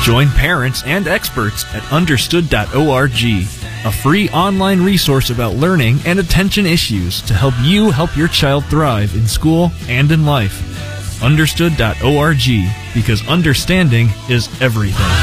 Join parents and experts at understood.org, a free online resource about learning and attention issues to help you help your child thrive in school and in life. Understood.org, because understanding is everything.